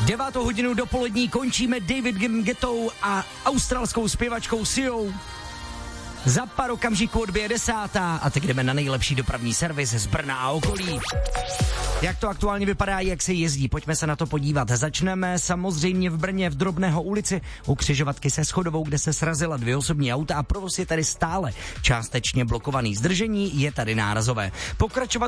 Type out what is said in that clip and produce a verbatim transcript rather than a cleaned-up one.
Devátou hodinu dopolední končíme Davidem Guettou a australskou zpěvačkou Siou. Za pár okamžiků odbije desátá a teď jdeme na nejlepší dopravní servis z Brna a okolí. Jak to aktuálně vypadá, jak se jezdí, pojďme se na to podívat. Začneme samozřejmě v Brně v Drobného ulici u křižovatky se Schodovou, kde se srazila dvě osobní auta a provoz je tady stále částečně blokovaný. Zdržení je tady nárazové. Pokračovat